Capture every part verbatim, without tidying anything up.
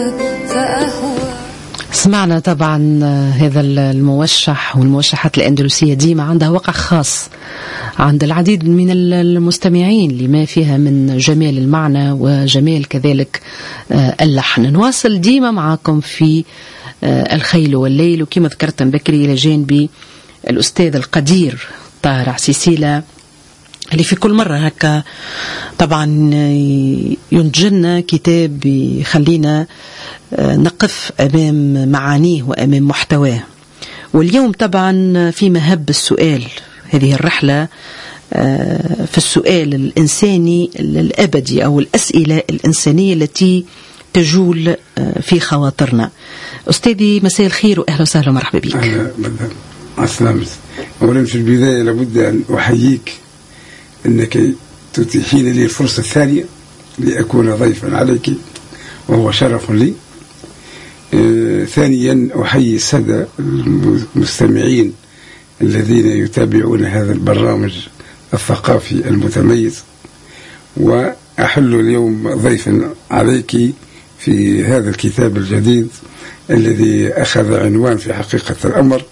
سمعنا طبعا هذا الموشح، والموشحات الأندلسية ديما عندها وقع خاص عند العديد من المستمعين لما فيها من جمال المعنى وجمال كذلك اللحن. نواصل ديما معكم في الخيل والليل، وكما ذكرت بكري إلى جانبي الأستاذ القدير طاهر عسيسيلة اللي في كل مرة هكا طبعا ينتجلنا كتاب يخلينا نقف أمام معانيه وأمام محتواه. واليوم طبعا في مهب السؤال، هذه الرحلة في السؤال الإنساني الأبدي أو الأسئلة الإنسانية التي تجول في خواطرنا. أستاذي مساء الخير وأهلا وسهلا ومرحبا بك. أهلا السلام. أولا في البداية لابد أن أحييك أنك تتيحين لي الفرصة الثانية لأكون ضيفا عليك، وهو شرف لي. آه ثانيا أحيي السادة المستمعين الذين يتابعون هذا البرنامج الثقافي المتميز، وأحل اليوم ضيفا عليك في هذا الكتاب الجديد الذي أخذ عنوان في حقيقة الأمر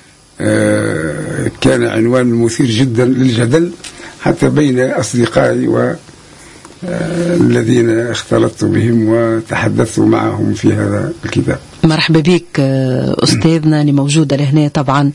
آه كان عنوان مثير جدا للجدل حتى بين أصدقائي والذين اختلطت بهم وتحدثت معهم في هذا الكتاب. مرحبا بك أستاذنا، أنا موجودة لهنا طبعا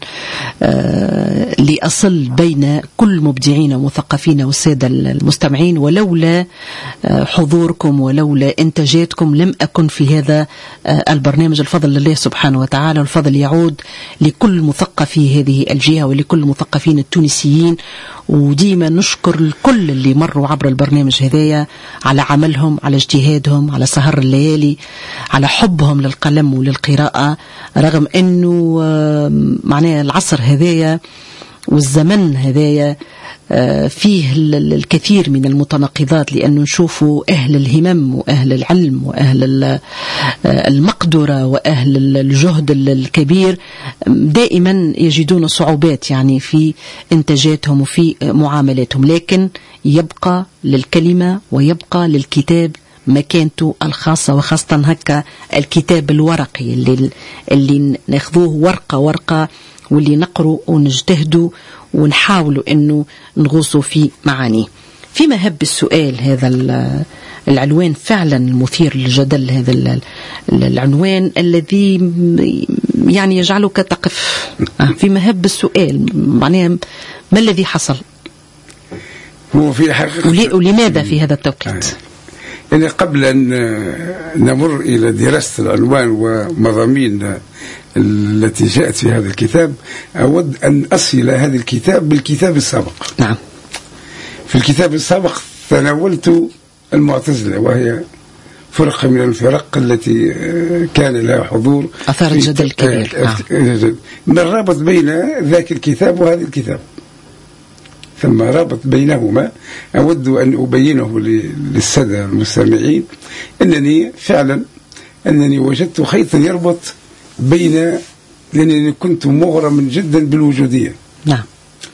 لأصل بين كل مبدعين ومثقفين والسادة المستمعين، ولولا حضوركم ولولا إنتاجاتكم لم أكن في هذا البرنامج. الفضل لله سبحانه وتعالى، والفضل يعود لكل مثقفي هذه الجهة ولكل مثقفين التونسيين. وديما نشكر الكل اللي مروا عبر البرنامج هذايا على عملهم، على اجتهادهم، على سهر الليالي، على حبهم للقلم وللقراءة، رغم أنه معناه العصر هذايا والزمن هذايا فيه الكثير من المتناقضات، لأنه نشوفوا أهل الهمم وأهل العلم وأهل المقدرة وأهل الجهد الكبير دائما يجدون صعوبات يعني في إنتاجاتهم وفي معاملاتهم، لكن يبقى للكلمة ويبقى للكتاب مكانته الخاصة، وخاصة هكا الكتاب الورقي اللي, اللي ناخذوه ورقة ورقة واللي نقرأ ونجتهدوا ونحاولوا أنه نغوصوا في معانيه. في مهب السؤال هذا العنوان فعلا المثير للجدل، هذا العنوان الذي يعني يجعلك تقف في مهب السؤال، معناها ما الذي حصل هو في حقيقة ولماذا في هذا التوقيت؟ يعني قبل أن نمر إلى دراسة العنوان ومضامين التي جاءت في هذا الكتاب، أود أن أصل هذا الكتاب بالكتاب السابق. نعم. في الكتاب السابق تناولت المعتزلة، وهي فرقة من الفرق التي كان لها حضور أثار الجدل الكبير. نعم. من رابط بين ذاك الكتاب وهذا الكتاب، ثم رابط بينهما أود أن أبينه للسادة المستمعين، أنني فعلا أنني وجدت خيطا يربط بين، لأنني كنت مغرما جدا بالوجودية. نعم.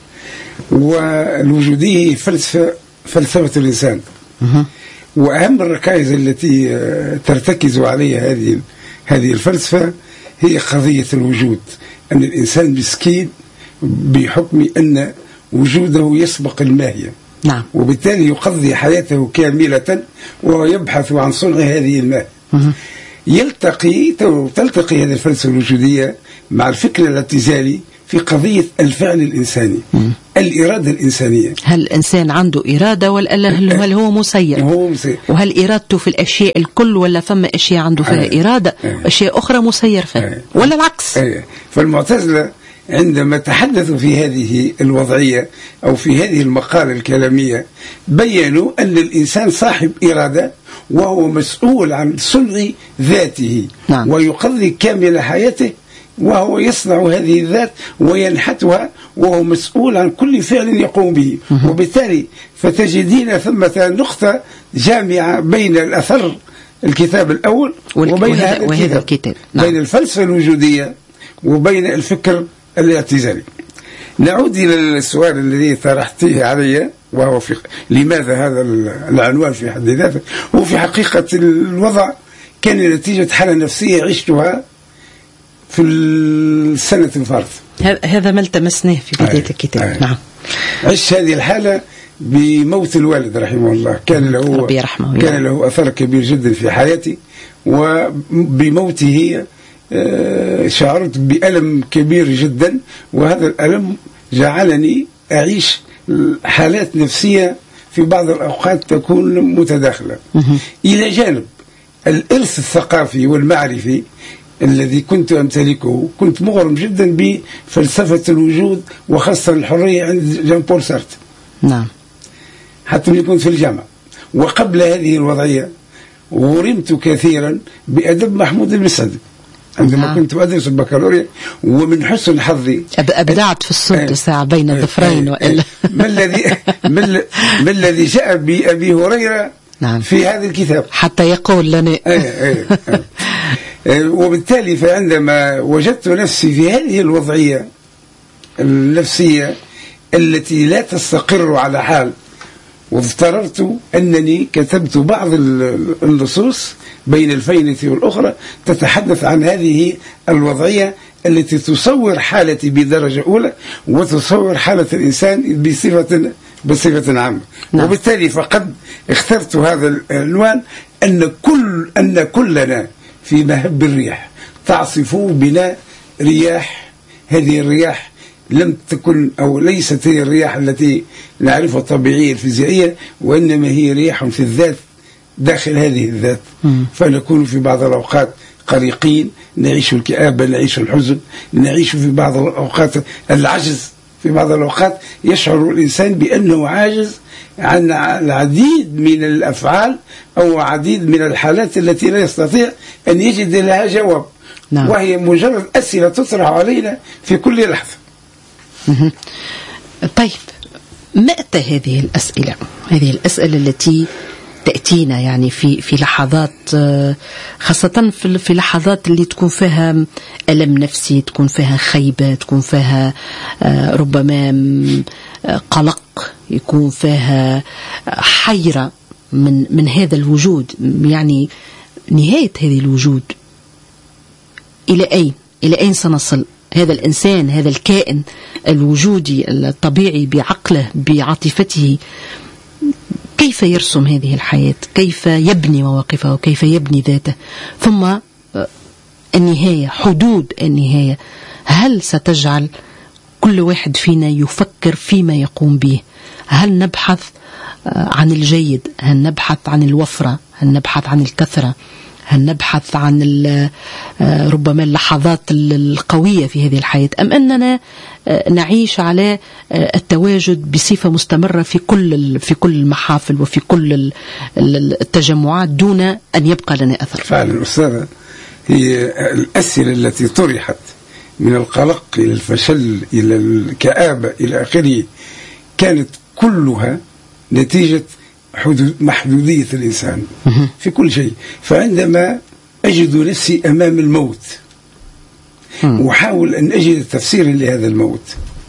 والوجودية فلسفة فلسفة الإنسان. أه. وأهم الركائز التي ترتكز عليها هذه هذه الفلسفة هي قضية الوجود، أن الإنسان مسكين بحكم أن وجوده يسبق الماهية. نعم. وبالتالي يقضي حياته كاملة ويبحث عن صنع هذه الماهية. أه. يلتقي تلتقي هذه الفلسفة الوجودية مع الفكر الاعتزالي في قضية الفعل الإنساني. م. الإرادة الإنسانية. هل الإنسان عنده إرادة ولا هل هو مسير؟ هو مسير. وهل إرادته في الأشياء الكل ولا فما أشياء عنده فيها آه. إرادة آه. أشياء أخرى مسير فيها آه. ولا العكس؟ آه. فالمعتزلة عندما تحدثوا في هذه الوضعية أو في هذه المقالة الكلامية بيّنوا أن الإنسان صاحب إرادة وهو مسؤول عن صنع ذاته. نعم. ويقضي كامل حياته وهو يصنع هذه الذات وينحتها، وهو مسؤول عن كل فعل يقوم به. وبالتالي فتجدين ثمة نقطة جامعة بين الأثر الكتاب الأول وبين هذا الكتاب, الكتاب. نعم. بين الفلسفة الوجودية وبين الفكر الاعتزالي. نعود إلى السؤال الذي طرحته علي، وهو في لماذا هذا العنوان في حد ذاته. هو في حقيقة الوضع كان نتيجة حالة نفسية عشتها في السنة الفارطة. هذا ما التمسناه في بداية آه. الكتاب. آه. نعم. عشت هذه الحالة بموت الوالد رحمه الله، كان له كان له أثر كبير جدا في حياتي، وبموته شعرت بألم كبير جدا، وهذا الألم جعلني أعيش حالات نفسية في بعض الأوقات تكون متداخلة، إلى جانب الإرث الثقافي والمعرفي الذي كنت أمتلكه. كنت مغرم جدا بفلسفة الوجود وخاصة الحرية عند جان بول سارت. نعم. حتى من كنت في الجامعة. وقبل هذه الوضعية غرمت كثيرا بأدب محمود المسعدي عندما نعم. كنت أدرس البكالوريا، ومن حسن حظي أبدعت في الصوت ساعة بين الظفرين وإلا ما الذي ما الذي جاء بأبي هريرة نعم. في هذا الكتاب حتى يقول لنا أي أي. وبالتالي فعندما وجدت نفسي في هذه الوضعية النفسية التي لا تستقر على حال، وافتررت أنني كتبت بعض النصوص بين الفينة والأخرى تتحدث عن هذه الوضعية التي تصور حالتي بدرجة أولى وتصور حالة الإنسان بصفة بصفة عامة. نعم. وبالتالي فقد اخترت هذا العنوان أن كل أن كلنا في مهب الريح تعصف بنا رياح. هذه الرياح لم تكن أو ليست هي الرياح التي نعرفها الطبيعية الفيزيائية، وإنما هي رياح في الذات داخل هذه الذات. م. فنكون في بعض الأوقات قلقين، نعيش الكآبة، نعيش الحزن، نعيش في بعض الأوقات العجز. في بعض الأوقات يشعر الإنسان بأنه عاجز عن العديد من الأفعال أو عديد من الحالات التي لا يستطيع أن يجد لها جواب. نعم. وهي مجرد أسئلة تطرح علينا في كل لحظة. طيب، متى هذه الأسئلة هذه الأسئلة التي تأتينا يعني في في لحظات، خاصة في في لحظات اللي تكون فيها ألم نفسي، تكون فيها خيبة، تكون فيها ربما قلق، يكون فيها حيرة من من هذا الوجود، يعني نهاية هذه الوجود إلى أين إلى أين سنصل؟ هذا الإنسان، هذا الكائن الوجودي الطبيعي بعقله بعاطفته، كيف يرسم هذه الحياة؟ كيف يبني مواقفه؟ وكيف يبني ذاته؟ ثم النهاية، حدود النهاية، هل ستجعل كل واحد فينا يفكر فيما يقوم به؟ هل نبحث عن الجيد؟ هل نبحث عن الوفرة؟ هل نبحث عن الكثرة؟ هل نبحث عن ربما اللحظات القوية في هذه الحياة، أم أننا نعيش على التواجد بصفة مستمرة في كل في كل المحافل وفي كل التجمعات دون أن يبقى لنا أثر؟ فعلا أستاذة، هي الأسئلة التي طرحت من القلق إلى الفشل إلى الكآبة إلى آخره كانت كلها نتيجة حدود محدودية الإنسان في كل شيء. فعندما أجد نفسي أمام الموت وحاول أن أجد تفسيرا لهذا الموت،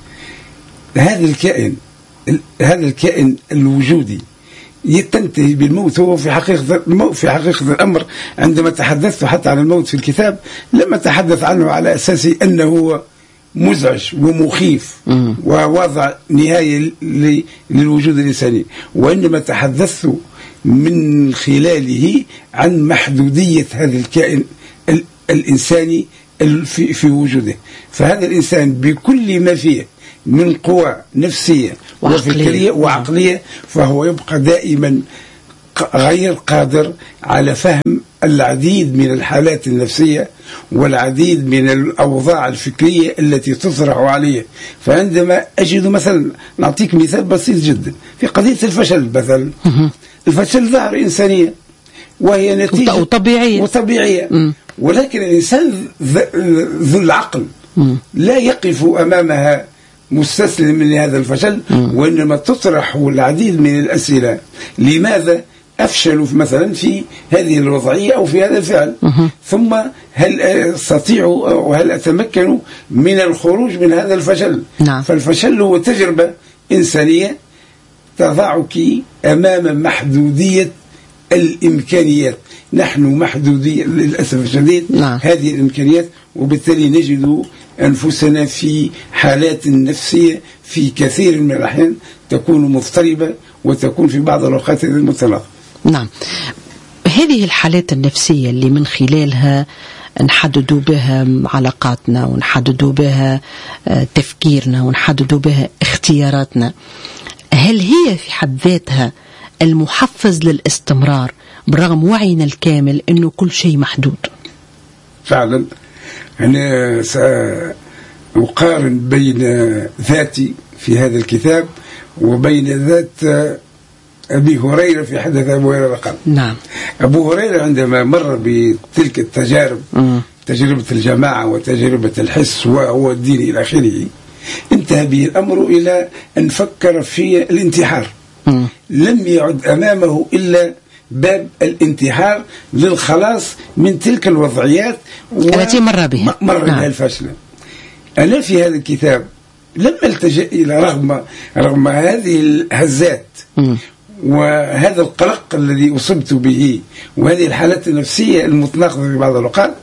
هذا الكائن هذا الكائن الوجودي يتنتهي بالموت. هو في حقيقة الموت في حقيقة الأمر عندما تحدثت حتى عن الموت في الكتاب لم أتحدث عنه على أساس أنه مزعج ومخيف ووضع نهاية للوجود الإنساني، وإنما تحدثت من خلاله عن محدودية هذا الكائن الإنساني في, في وجوده. فهذا الإنسان بكل ما فيه من قوى نفسية وفكرية وعقلية فهو يبقى دائما غير قادر على فهم العديد من الحالات النفسية والعديد من الأوضاع الفكرية التي تطرح عليه. فعندما أجد مثلا، نعطيك مثال بسيط جدا في قضية الفشل مثلا. الفشل ظاهرة إنسانية وهي نتيجة وطبيعية, وطبيعية. ولكن الإنسان ذو العقل لا يقف أمامها مستسلم لهذا الفشل، وإنما تطرح العديد من الأسئلة. لماذا أفشل مثلا في هذه الوضعية أو في هذا الفعل؟ ثم هل أستطيع وهل أتمكن من الخروج من هذا الفشل؟ نعم. فالفشل هو تجربة إنسانية تضعك أمام محدودية الإمكانيات. نحن محدودين للأسف الشديد نعم. هذه الإمكانيات، وبالتالي نجد أنفسنا في حالات نفسية في كثير من الأحيان تكون مضطربة وتكون في بعض الأوقات متناقضة. نعم، هذه الحالات النفسية اللي من خلالها نحددوا بها علاقاتنا ونحددوا بها تفكيرنا ونحددوا بها اختياراتنا، هل هي في حد ذاتها المحفز للاستمرار برغم وعينا الكامل أنه كل شيء محدود؟ فعلا أنا سأقارن بين ذاتي في هذا الكتاب وبين ذات أبي هريرة في حدث أبو هريرة قال. نعم. أبو هريرة عندما مر بتلك التجارب م. تجربة الجماعة وتجربة الحس والدين إلى آخره، انتهى به الأمر إلى أن فكر في الانتحار. م. لم يعد أمامه إلا باب الانتحار للخلاص من تلك الوضعيات التي مر بها مر بها نعم. الفاشلة. أنا في هذا الكتاب لم ألتجأ إلى رغم رغم هذه الهزات م. وهذا القلق الذي أصبت به وهذه الحالات النفسية المتناقضة في بعض الأوقات،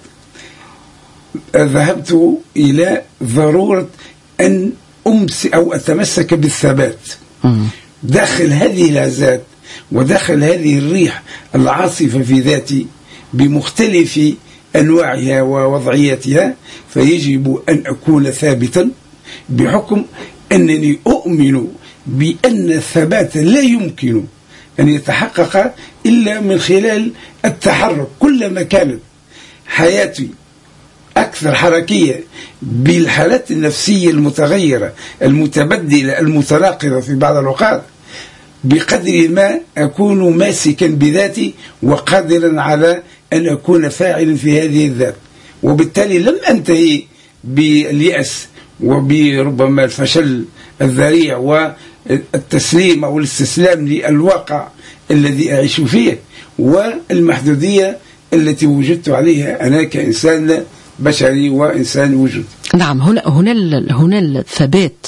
ذهبت إلى ضرورة أن أمس أو أتمسك بالثبات داخل هذه الهزات وداخل هذه الريح العاصفة في ذاتي بمختلف أنواعها ووضعياتها. فيجب أن أكون ثابتا بحكم أنني أؤمن بأن الثبات لا يمكن أن يتحقق إلا من خلال التحرك. كلما كانت حياتي أكثر حركية بالحالات النفسية المتغيرة المتبدلة المتناقضة في بعض الأوقات، بقدر ما أكون ماسكا بذاتي وقادرا على أن أكون فاعلا في هذه الذات. وبالتالي لم أنتهي باليأس وبربما الفشل الذريع والتسليم أو الاستسلام للواقع الذي أعيش فيه والمحدودية التي وجدت عليها أنا كإنسان بشري وإنسان وجود. نعم، هنا هنا هنا الثبات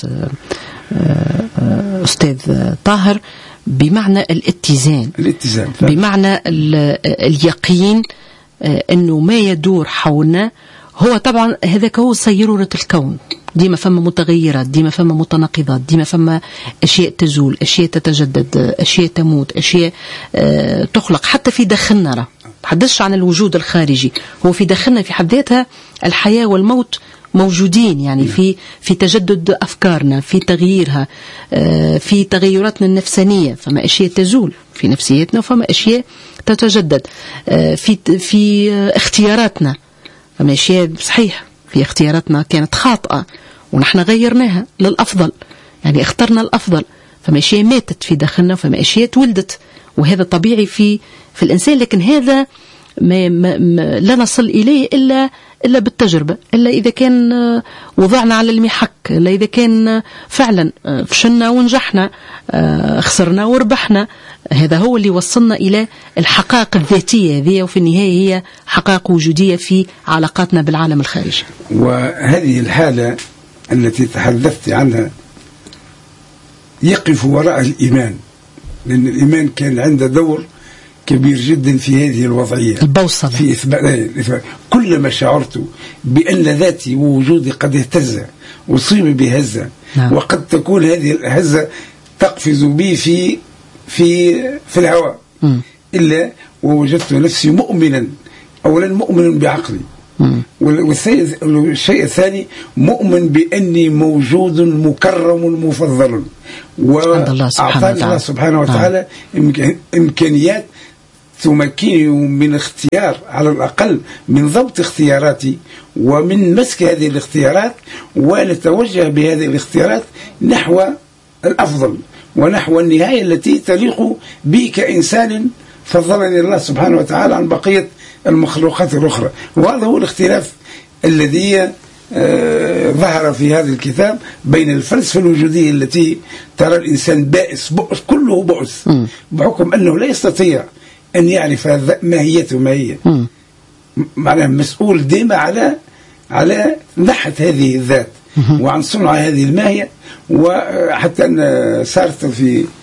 أستاذ طاهر بمعنى الاتزان، الاتزان بمعنى اليقين أنه ما يدور حولنا هو طبعا هذاك هو سيرورة الكون، ديما فما متغيرات، ديما فما متناقضات، ديما فما أشياء تزول، أشياء تتجدد، أشياء تموت، أشياء أه تخلق حتى في داخلنا. راه تحدثش عن الوجود الخارجي، هو في داخلنا في حد ذاتها الحياة والموت موجودين، يعني في في تجدد أفكارنا، في تغييرها، أه في تغيراتنا النفسانية. فما أشياء تزول في نفسيتنا وفما أشياء تتجدد، أه في في اختياراتنا. فما أشياء صحيح في اختياراتنا كانت خاطئة ونحن غيرناها للأفضل، يعني اخترنا الأفضل. فما أشياء ماتت في داخلنا وفما أشياء تولدت، وهذا طبيعي في في الإنسان. لكن هذا ما ما ما لا نصل إليه إلا إلا بالتجربة، إلا إذا كان وضعنا على المحك، إلا إذا كان فعلا فشلنا ونجحنا، خسرنا وربحنا. هذا هو اللي وصلنا إلى الحقائق الذاتية هذه، وفي النهاية هي حقائق وجودية في علاقاتنا بالعالم الخارجي. وهذه الحالة التي تحدثت عنها يقف وراء الإيمان، لأن الإيمان كان عنده دور كبير جدا في هذه الوضعية، البوصلة في إثبات. كلما شعرت بأن ذاتي ووجودي قد اهتز أصيب بهزة، نعم. وقد تكون هذه الهزة تقفز بي في في في الهواء، م. إلا ووجدت نفسي مؤمنا، أولا مؤمن بعقلي، والشيء الثاني مؤمن بأني موجود مكرم مفضل، وأعطاني الله سبحانه وتعالى إمكانيات تمكنني من اختيار، على الأقل من ضبط اختياراتي ومن مسك هذه الاختيارات، ونتوجه بهذه الاختيارات نحو الأفضل ونحو النهاية التي تليق بي كإنسان فضلني الله سبحانه وتعالى عن بقية المخلوقات الأخرى. وهذا هو الاختلاف الذي آه ظهر في هذا الكتاب بين الفلسفة الوجودية التي ترى الإنسان بائس، بؤس، كله بؤس، بحكم أنه لا يستطيع أن يعرف ماهيته ما هي، معناه مسؤول دائما على على نحت هذه الذات وعن صنع هذه الماهية. وحتى أن سارتر في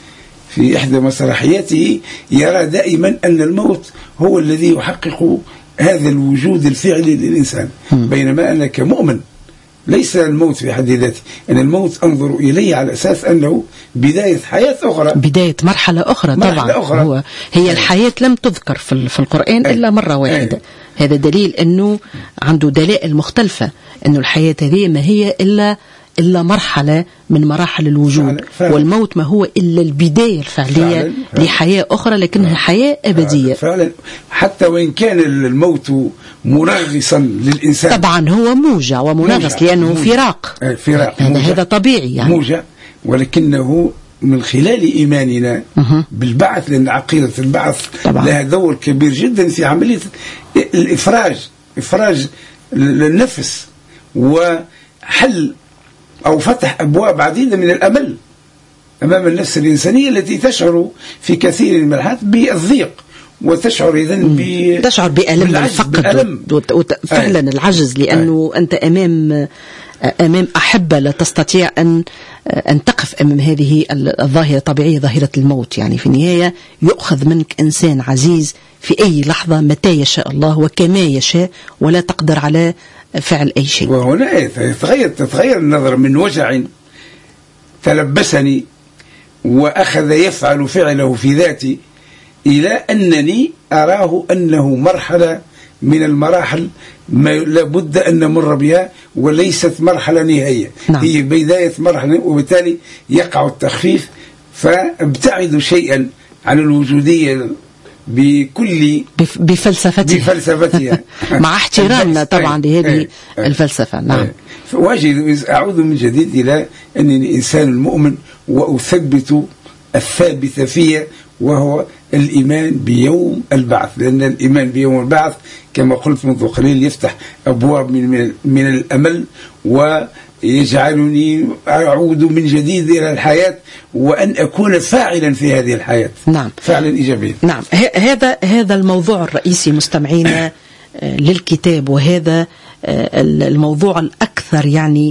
في إحدى مسرحياته يرى دائما أن الموت هو الذي يحقق هذا الوجود الفعلي للإنسان، بينما أنا كمؤمن ليس الموت في حد ذاته، أن الموت أنظر إليه على أساس أنه بداية حياة أخرى، بداية مرحلة أخرى. مرحلة طبعا أخرى. هو هي الحياة لم تذكر في في القرآن أي. إلا مرة واحدة. أي. هذا دليل أنه عنده دلائل مختلفة أنه الحياة هذه ما هي إلا إلا مرحلة من مراحل الوجود، فعلا. فعلا. والموت ما هو إلا البداية الفعلية فعلا. فعلا. لحياة أخرى لكنها حياة أبدية. فعلا. حتى وإن كان الموت منغصا للإنسان، طبعا هو موجع ومنغص موجع. لأنه موجع. فراق فراق هذا, هذا طبيعي يعني. موجع، ولكنه من خلال إيماننا أه. بالبعث، لأن عقيدة البعث طبعا. لها دور كبير جدا في عملية الإفراج إفراج للنفس وحل أو فتح أبواب عديدة من الأمل أمام النفس الإنسانية التي تشعر في كثير من الحالات بالضيق، وتشعر إذن ب... تشعر بألم الفقد وت... فعلا آه. العجز، لأنه آه. أنت أمام أمام أحبة لا تستطيع أن أن تقف أمام هذه الظاهرة الطبيعية، ظاهرة الموت. يعني في النهاية يؤخذ منك إنسان عزيز في أي لحظة متى يشاء الله وكما يشاء، ولا تقدر على فعل أي شيء. وهنا يتغير تتغير النظر من وجع تلبسني وأخذ يفعل فعله في ذاتي إلى أنني أراه أنه مرحلة من المراحل ما لابد أن نمر بها، وليست مرحلة نهائية. نعم. هي بداية مرحلة، وبالتالي يقع التخفيف، فابتعد شيئا عن الوجودية بكل بفلسفتها بفلسفتها مع احترامنا طبعا لهذه الفلسفة. نعم. واجد أعود من جديد إلى أنني إنسان مؤمن، وأثبت الثابت فيه وهو الإيمان بيوم البعث، لأن الإيمان بيوم البعث كما قلت منذ قليل يفتح أبواب من, من الأمل، ويجعلني أعود من جديد إلى الحياة، وأن أكون فاعلا في هذه الحياة. نعم. فعلا إيجابيا. نعم. هذا هذا الموضوع الرئيسي مستمعينا للكتاب، وهذا الموضوع الأكثر يعني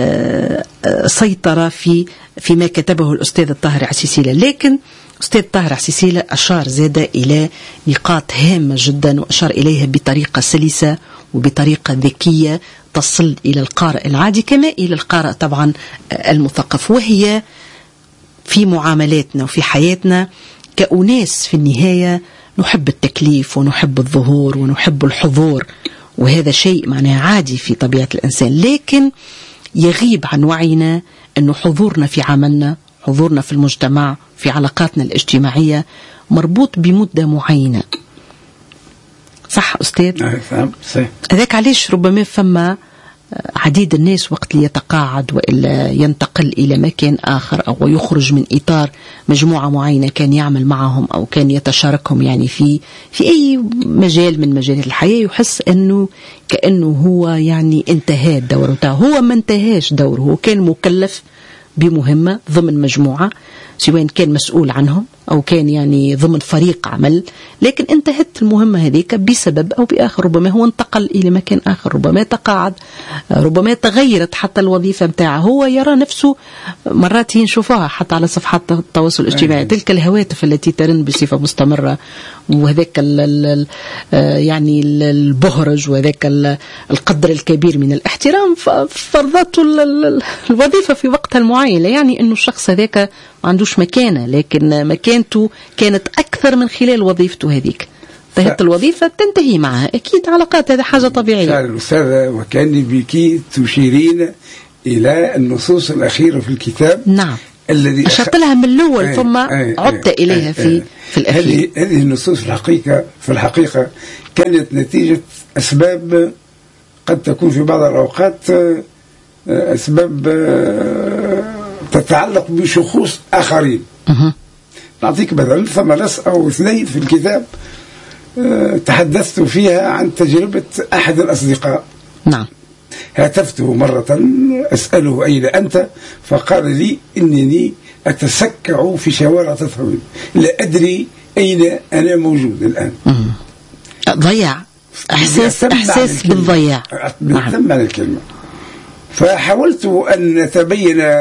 سيطرة في فيما كتبه الأستاذ الطاهر عسيسيلة. لكن أستاذ طاهر عسيسيلة أشار زاد إلى نقاط هامة جدا، وأشار إليها بطريقة سلسة وبطريقة ذكية تصل إلى القارئ العادي كما إلى القارئ طبعا المثقف، وهي في معاملاتنا وفي حياتنا كأناس في النهاية نحب التكليف ونحب الظهور ونحب الحضور، وهذا شيء معناه عادي في طبيعة الإنسان، لكن يغيب عن وعينا أنه حضورنا في عملنا، حضورنا في المجتمع، في علاقاتنا الاجتماعية مربوط بمدة معينة. صح أستاذ؟ نعم صحيح. هذاك علاش ربما فما عديد الناس وقت اللي يتقاعد وإلا ينتقل إلى مكان آخر أو يخرج من إطار مجموعة معينة كان يعمل معهم أو كان يتشاركهم يعني في في أي مجال من مجالات الحياة، يحس أنه كأنه هو يعني انتهى الدور بتاعه. هو ما انتهاش دوره، هو كان مكلف بمهمة ضمن مجموعة، سواء كان مسؤول عنهم أو كان يعني ضمن فريق عمل، لكن انتهت المهمة هذيك بسبب أو بآخر. ربما هو انتقل إلى مكان آخر، ربما تقاعد، ربما تغيرت حتى الوظيفة متاعه. هو يرى نفسه مرات نشوفها حتى على صفحات التواصل الاجتماعي، تلك الهواتف التي ترن بصفة مستمرة، وهذاك يعني البهرج وهذاك القدر الكبير من الاحترام فرضته الوظيفة في وقتها المعين. لا يعني أنه الشخص هذاك ما عندوش مكانة، لكن مكانته كانت أكثر من خلال وظيفته هذيك. انتهت الوظيفة تنتهي معها، أكيد علاقات، هذا حاجة طبيعية. الأستاذة وكأني بك تشيرين إلى النصوص الأخيرة في الكتاب. نعم. الذي أشرت لها من الأول ثم عدت إليها في في الأخير. هذه هذه النصوص في الحقيقة في الحقيقة كانت نتيجة أسباب قد تكون في بعض الأوقات أسباب تتعلق بشخوص آخرين. أه. نعطيك مثلا، ثم نص أو اثنين في الكتاب تحدثت فيها عن تجربة أحد الأصدقاء. نعم. هاتفته مرة أسأله أين أنت، فقال لي إنني أتسكع في شوارع تطاوين، لا أدري أين أنا موجود الآن. ضيع إحساس إحساس بالضياع. بالتم عن الكلمة. فحاولت أن نتبين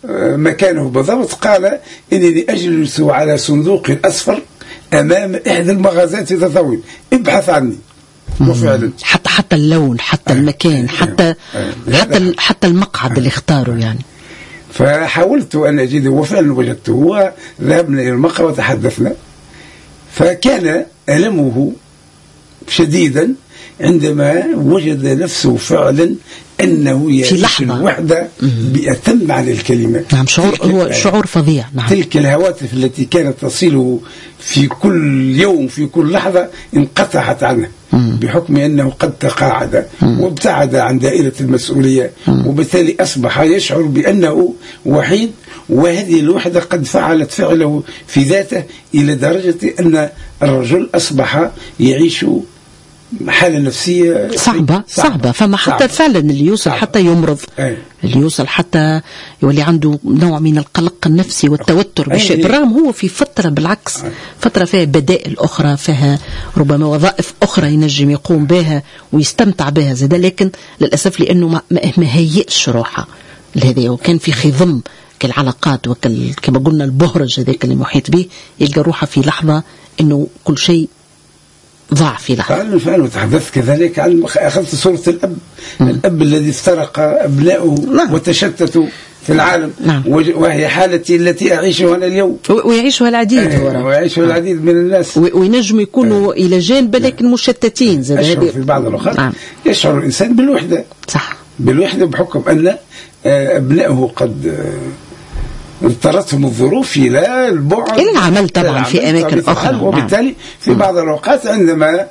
مكانه بالضبط، قال إنني أجلس على صندوق أصفر أمام إحدى المغازات في تطاوين، ابحث عني. وفعلا حتى حتى اللون، حتى آه المكان، حتى آه حتى حتى المقعد آه اللي اختاره يعني. فحاولت أن أجده وفعلا وجدته، وذهبنا إلى المقهى وتحدثنا. فكان ألمه شديدا عندما وجد نفسه فعلا أنه يعيش الوحدة بأتم معنى الكلمة. نعم، شعور هو شعور فظيع. نعم. تلك الهواتف التي كانت تصله في كل يوم في كل لحظة انقطعت عنه مم. بحكم أنه قد تقاعد مم. وابتعد عن دائرة المسؤولية مم. وبالتالي أصبح يشعر بأنه وحيد، وهذه الوحدة قد فعلت فعله في ذاته إلى درجة أن الرجل أصبح يعيش حالة نفسية صعبة صعبة. فما حتى صعبة. فعلا اللي يوصل صعبة. حتى يمرض أي. اللي يوصل حتى يولي عنده نوع من القلق النفسي والتوتر بشيء، بالرغم هو في فترة بالعكس أي. فترة فيها بدائل أخرى، فيها ربما وظائف أخرى ينجم يقوم بها ويستمتع بها زي ده، لكن للأسف لأنه ما, ما هيئش روحه لهذا، وكان في خضم كالعلاقات وكل كما قلنا البهرج هذاك اللي محيط به، يلقى روحه في لحظة إنه كل شيء ضاع في لحظة. فعلا فعلا. وتحدثت كذلك عن أخذت صورة الأب م. الأب الذي افترق أبنائه نعم. وتشتتوا في العالم نعم. وهي حالتي التي أعيشها أنا اليوم، ويعيشها العديد آه ويعيشها العديد من الناس، وينجم يكونوا آه. إلى جانب لكن مشتتين. يشعر في بعض الأوقات نعم. يشعر الإنسان بالوحدة، صح، بالوحدة بحكم أن أبنائه قد اضطرتهم الظروف إلى البعد إلى العمل طبعا في أماكن أخرى، وبالتالي نعم. في بعض الأوقات عندما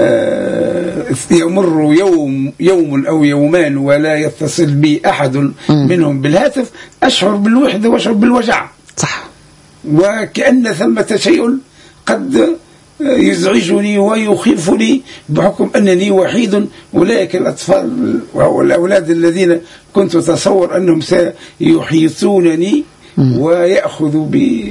يمر يوم يوم أو يومان ولا يتصل بي أحد م. منهم بالهاتف، أشعر بالوحدة وأشعر بالوجع، صح، وكأن ثمة شيء قد يزعجني ويخيفني بحكم أنني وحيد. أولئك الأطفال والأولاد الذين كنت أتصور أنهم سيحيطونني ويأخذ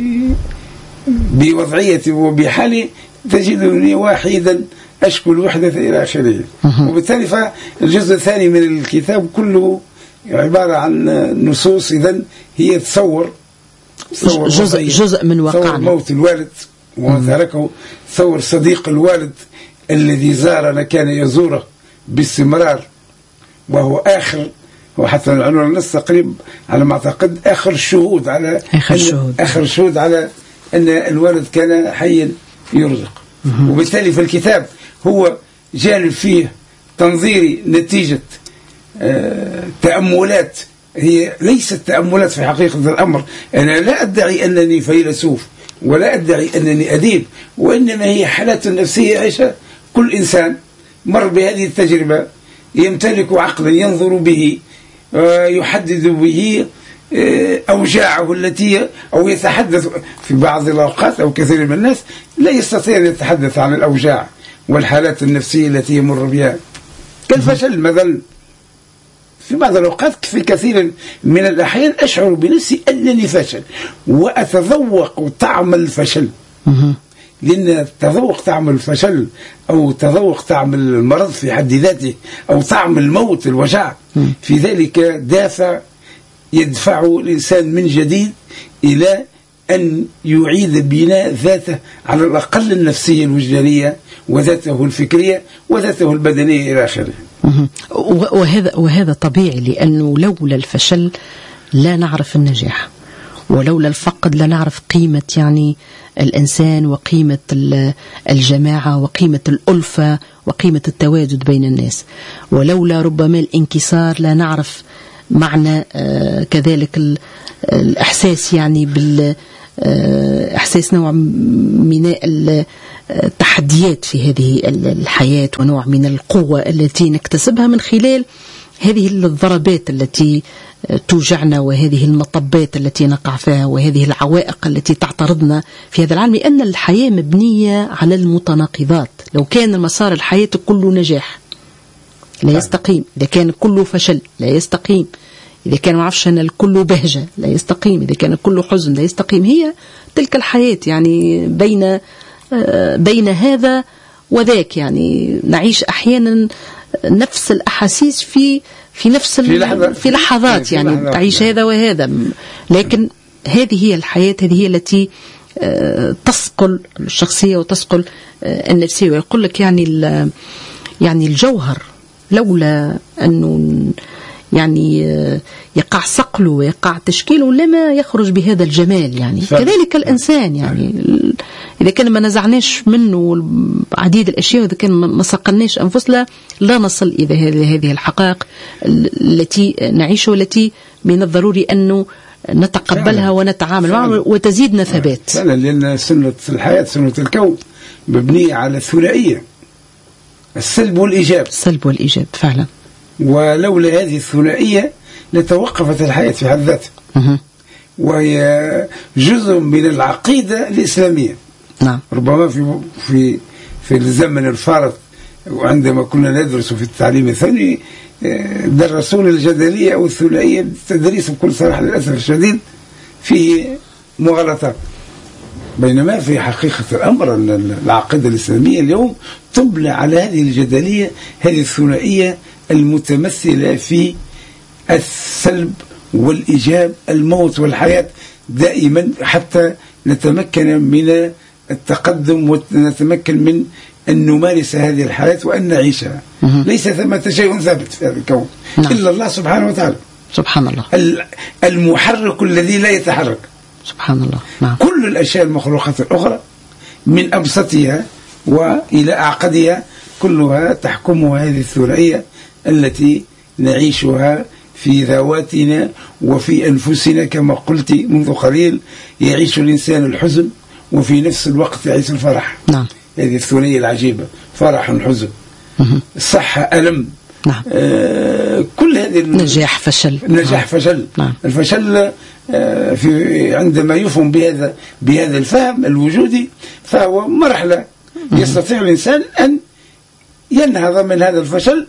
بوضعيتي وبحالي، تجدني واحدا أشكو الوحدة إلى آخره. وبالتالي فالجزء الثاني من الكتاب كله عبارة عن نصوص إذن هي تصور تصور جزء, جزء من واقعنا، تصور موت الوالد وما تركه، تصور صديق الوالد الذي زارنا كان يزوره باستمرار، وهو آخر وحتى العنوان النص تقريبا على ما أعتقد آخر الشهود على آخر الشهود آخر الشهود على أن الوالد كان حيا يرزق. وبالتالي في الكتاب هو جانب فيه تنظيري نتيجة آه تأملات، هي ليست تأملات في حقيقة الأمر. أنا لا أدعي أنني فيلسوف ولا أدعي أنني أديب، وإنما هي حالات نفسية يعيشها كل إنسان مر بهذه التجربة، يمتلك عقلا ينظر به، يحدد به أوجاعه التي أو يتحدث في بعض الأوقات أو كثير من الناس لا يستطيع أن يتحدث عن الأوجاع والحالات النفسية التي يمر بها كالفشل مثلا. في بعض الأوقات في كثير من الأحيان أشعر بنفسي أنني فاشل وأتذوق طعم الفشل، لأن تذوق طعم الفشل أو تذوق طعم المرض في حد ذاته أو طعم الموت الوجع في ذلك دافع يدفع الإنسان من جديد إلى أن يعيد بناء ذاته على الأقل النفسية الوجدانية وذاته الفكرية وذاته البدنية إلى آخره. وهذا وهذا طبيعي، لأنه لولا الفشل لا نعرف النجاح، ولولا الفقد لا نعرف قيمة يعني الإنسان وقيمة الجماعة وقيمة الألفة وقيمة التواجد بين الناس، ولولا ربما الانكسار لا نعرف معنى كذلك الإحساس يعني بال إحساس نوع من التحديات في هذه الحياة ونوع من القوة التي نكتسبها من خلال هذه الضربات التي توجعنا وهذه المطبات التي نقع فيها وهذه العوائق التي تعترضنا في هذا العالم، لأن الحياة مبنية على المتناقضات. لو كان المسار الحياة كله نجاح لا يستقيم، إذا كان كله فشل لا يستقيم، إذا كان معرفش أن الكل بهجة لا يستقيم، إذا كان كله حزن لا يستقيم. هي تلك الحياة يعني بين بين هذا وذاك، يعني نعيش أحيانا نفس الأحاسيس في في نفس في, لحظة في لحظات يعني, يعني تعيش يعني. هذا وهذا، لكن هذه هي الحياة، هذه هي التي تثقل الشخصية وتثقل النفسية. ويقول لك يعني يعني الجوهر لولا أنه يعني يقع صقله ويقع تشكيله لما يخرج بهذا الجمال يعني. كذلك الإنسان يعني إذا كان ما نزعناش منه عديد الأشياء وإذا كان ما صقلناش أنفسنا لا نصل إلى هذه الحقائق التي نعيشها والتي من الضروري أنه نتقبلها ونتعامل معها وتزيدنا ثبات. فعلا، لأن سنة الحياة سنة الكون مبنية على الثنائية، السلب والإيجاب. السلب والإيجاب فعلا. ولولا هذه الثنائية لتوقفت الحياة في حد ذاتها، وهي جزء من العقيدة الإسلامية. نعم. ربما في في في الزمن الفارط وعندما كنا ندرس في التعليم الثانوي درسونا الجدلية أو الثنائية تدريس بكل صراحة للأسف الشديد فيه مغالطات، بينما في حقيقة الأمر أن العقيدة الإسلامية اليوم تبنى على هذه الجدلية، هذه الثنائية المتمثلة في السلب والإيجاب، الموت والحياة دائما، حتى نتمكن من التقدم ونتمكن من أن نمارس هذه الحياة وأن نعيشها. ليس ثمة شيء ثابت في هذا الكون نعم. إلا الله سبحانه وتعالى، سبحان الله، المحرك الذي لا يتحرك، سبحان الله. نعم. كل الأشياء المخلوقات الأخرى من أبسطها وإلى أعقدها كلها تحكمها هذه الثنائية التي نعيشها في ذواتنا وفي أنفسنا. كما قلت منذ قليل، يعيش الإنسان الحزن وفي نفس الوقت يعيش الفرح. نعم. هذه الثنائية العجيبة، فرح حزن، صحة ألم. نعم. آه كل هذه نجاح فشل، نجاح فشل. نعم. الفشل آه في عندما يفهم بهذا بهذا الفهم الوجودي فهو مرحلة يستطيع الإنسان أن ينهض من هذا الفشل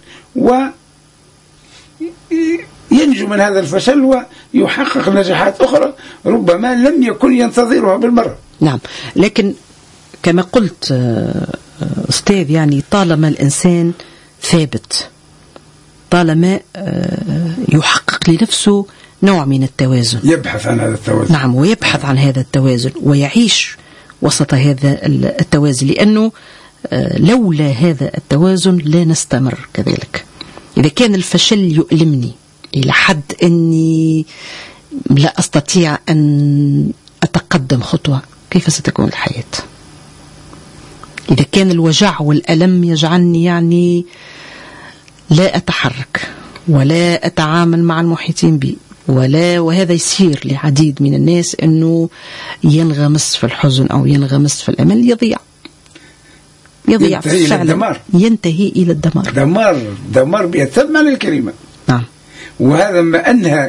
وينجو من هذا الفشل ويحقق نجاحات أخرى ربما لم يكن ينتظرها بالمرة. نعم. لكن كما قلت أستاذ يعني طالما الإنسان ثابت، طالما يحقق لنفسه نوع من التوازن، يبحث عن هذا التوازن. نعم، ويبحث عن هذا التوازن ويعيش وسط هذا التوازن، لأنه لولا هذا التوازن لا نستمر. كذلك إذا كان الفشل يؤلمني إلى حد أني لا أستطيع أن أتقدم خطوة، كيف ستكون الحياة؟ إذا كان الوجع والألم يجعلني يعني لا أتحرك ولا أتعامل مع المحيطين بي ولا، وهذا يصير لعديد من الناس أنه ينغمس في الحزن أو ينغمس في الأمل، يضيع يضيع ينتهي إلى الدمار، ينتهي إلى الدمار، دمار دمار بأتم معنى الكلمة. نعم. وهذا ما أنهى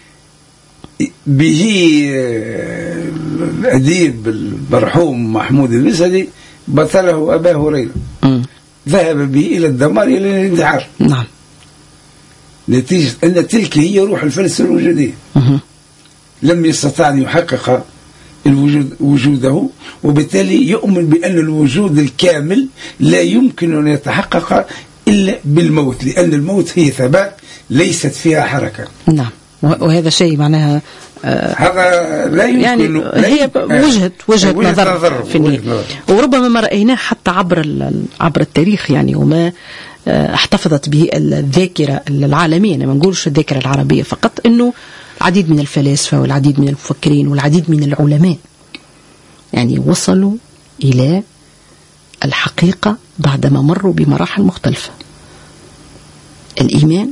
به الأديب المرحوم محمود المسعدي بطله أبا هريرة، ذهب به إلى الدمار إلى الانتحار. نعم. نتيجة أن تلك هي روح الفلسفة الوجودية. لم يستطع أن يحقق الوجود وجوده، وبالتالي يؤمن بأن الوجود الكامل لا يمكن أن يتحقق إلا بالموت، لأن الموت هي ثبات ليست فيها حركة. نعم. وهذا شيء معناها آه هذا لا يمكن يعني لا هي وجهة وجهة نظر, نظر في النهاية، وربما ما رأيناه حتى عبر عبر التاريخ يعني، وما آه احتفظت به الذاكرة العالمية، ما نقولش الذاكرة العربية فقط، إنه العديد من الفلاسفة والعديد من المفكرين والعديد من العلماء يعني وصلوا إلى الحقيقة بعدما مروا بمراحل مختلفة. الإيمان،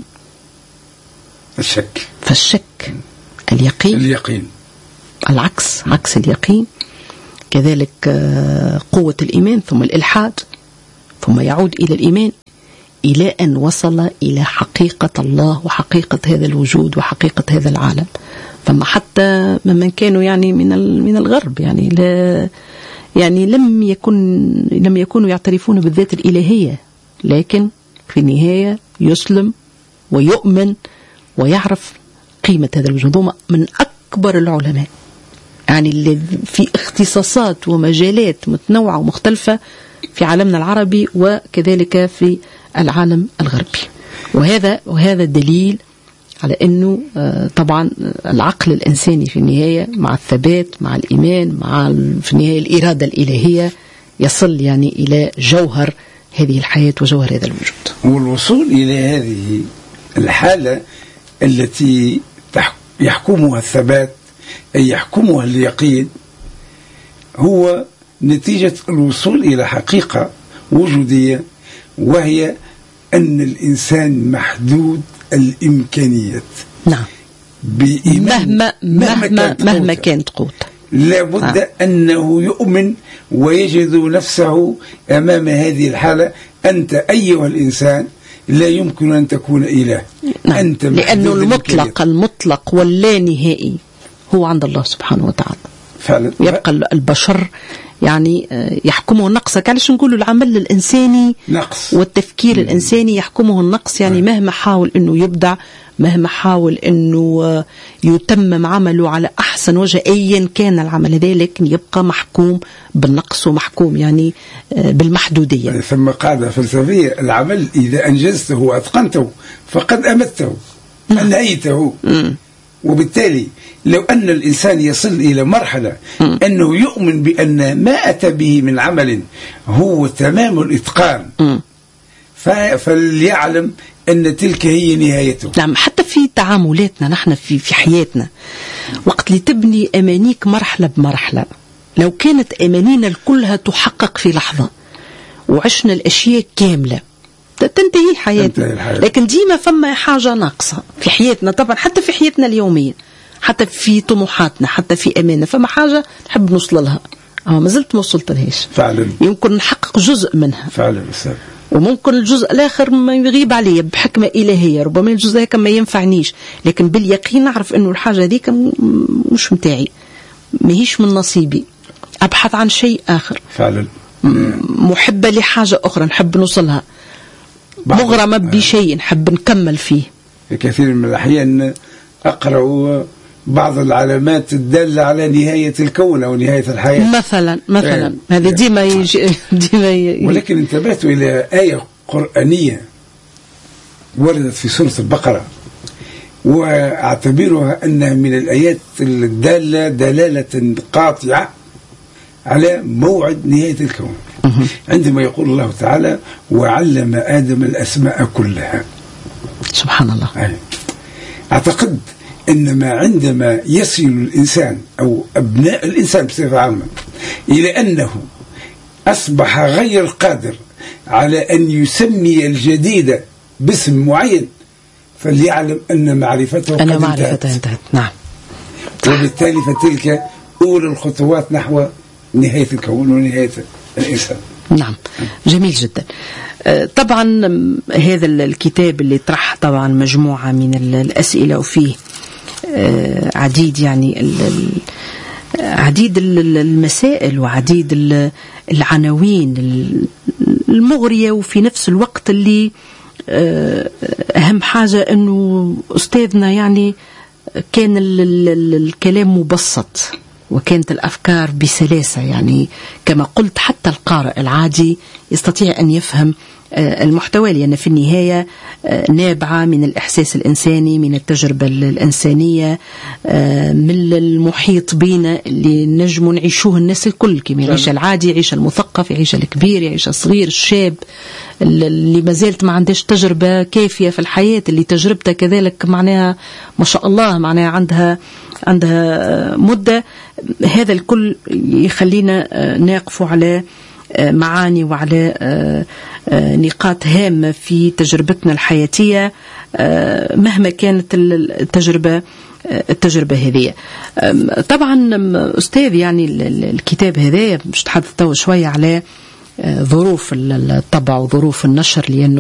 الشك، فالشك، اليقين، اليقين العكس، عكس اليقين، كذلك قوة الإيمان، ثم الإلحاد، ثم يعود إلى الإيمان إلى أن وصل إلى حقيقة الله وحقيقة هذا الوجود وحقيقة هذا العالم. فما حتى ممن كانوا يعني من من الغرب يعني لا يعني لم يكن لم يكونوا يعترفون بالذات الإلهية، لكن في النهاية يسلم ويؤمن ويعرف قيمة هذا الوجود. هم من أكبر العلماء يعني اللي في اختصاصات ومجالات متنوعة ومختلفة في عالمنا العربي وكذلك في العالم الغربي. وهذا وهذا دليل على أنه طبعا العقل الإنساني في النهاية مع الثبات مع الإيمان مع في النهاية الإرادة الإلهية يصل يعني إلى جوهر هذه الحياة وجوهر هذا الوجود. والوصول إلى هذه الحالة التي يحكمها الثبات أي يحكمها اليقين هو نتيجة الوصول إلى حقيقة وجودية، وهي أن الإنسان محدود الإمكانيات. نعم. مهما مهما كانت مهما كانت قوته لابد آه. أنه يؤمن ويجد نفسه أمام هذه الحالة. أنت أيها الإنسان لا يمكن أن تكون إله. نعم. أنت لأنه المطلق المطلق واللانهائي هو عند الله سبحانه وتعالى فعلا. يبقى البشر يعني يحكمه النقص. علاش نقول العمل الإنساني نقص والتفكير مم. الإنساني يحكمه النقص. يعني مهما حاول أنه يبدع، مهما حاول أنه يتمم عمله على أحسن وجه أيا كان العمل هذا، لكن يبقى محكوم بالنقص ومحكوم يعني بالمحدودية. ثم قاعدة فلسفية: العمل إذا أنجزته وأتقنته فقد أمته أنهيته. وبالتالي لو أن الإنسان يصل إلى مرحلة م. أنه يؤمن بأن ما أتى به من عمل هو تمام الإتقان م. فليعلم أن تلك هي نهايته. نعم. حتى في تعاملاتنا نحن في في حياتنا وقت اللي تبني أمانيك مرحلة بمرحلة، لو كانت أمانينا كلها تحقق في لحظة وعشنا الأشياء كاملة تنتهي حياتنا، لكن ديما فما حاجة ناقصة في حياتنا. طبعا حتى في حياتنا اليومية، حتى في طموحاتنا، حتى في أمانة فما حاجة نحب نوصل لها أما ما زلت ما وصلت لهاش. فعلا. يمكن نحقق جزء منها فعلا، وممكن الجزء الآخر ما يغيب علي بحكمة إلهية، ربما الجزء هيك ما ينفعنيش، لكن باليقين نعرف إنه الحاجة هذيك مش متاعي، ما هيش من نصيبي، أبحث عن شيء آخر. فعلا. محبة لحاجة أخرى نحب نوصلها، مغرمة بشيء نحب نكمل فيه. في كثير من الأحيان أقرأ بعض العلامات الدالة على نهاية الكون أو نهاية الحياة مثلا مثلا هذا ديما يجي ديما يجي. ولكن انتبهت إلى آية قرآنية وردت في سورة البقرة، وأعتبرها أنها من الآيات الدالة دلالة قاطعة على موعد نهاية الكون، عندما يقول الله تعالى: وعلم آدم الأسماء كلها. سبحان الله. أعتقد إنما عندما يصل الإنسان أو أبناء الإنسان بصفة عامة إلى أنه أصبح غير قادر على أن يسمي الجديد باسم معين، فليعلم أن معرفته قد انتهت. انتهت. نعم. وبالتالي فتلك أولى الخطوات نحو نهاية الكون ونهاية الإنسان. نعم. جميل جدا. طبعا هذا الكتاب اللي طرح طبعا مجموعة من الأسئلة وفيه عديد يعني عديد المسائل وعديد العناوين المغرية، وفي نفس الوقت اللي أهم حاجة أنه أستاذنا يعني كان الكلام مبسط وكانت الأفكار بسلاسة، يعني كما قلت حتى القارئ العادي يستطيع أن يفهم المحتوى، لأن في النهاية نابعة من الإحساس الإنساني، من التجربة الإنسانية، من المحيط بينا اللي نجم نعيشوه الناس الكل، كما يعيش العادي، يعيش المثقف، يعيش الكبير، يعيش الصغير، الشاب اللي ما زالت ما عندهاش تجربة كافية في الحياة، اللي تجربته كذلك معناها ما شاء الله معناها عندها عندها مدة. هذا الكل يخلينا نقف على معاني وعلى نقاط هامة في تجربتنا الحياتية مهما كانت التجربة التجربة هذه. طبعا أستاذ يعني الكتاب هذا مش تحدث شوية على ظروف الطبع وظروف النشر، لأنه